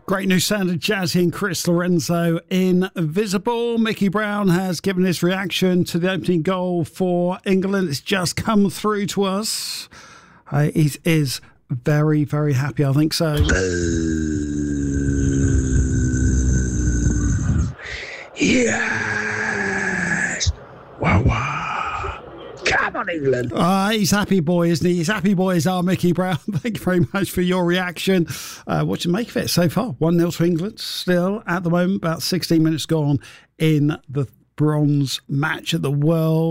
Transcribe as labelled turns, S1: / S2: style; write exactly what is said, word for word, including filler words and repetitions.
S1: Great new sound of Jazzy and Chris Lorenzo, Invisible. Mickey Brown has given his reaction to the opening goal for England. It's just come through to us. Uh, he is very, very happy, I think so.
S2: Yes! Wow, wow. Come on, England.
S1: Uh, he's happy boy, isn't he? He's happy boy is our Mickey Brown. Thank you very much for your reaction. Uh, what do you make of it so far? one nil to England still at the moment, about sixteen minutes gone in the bronze match at the World.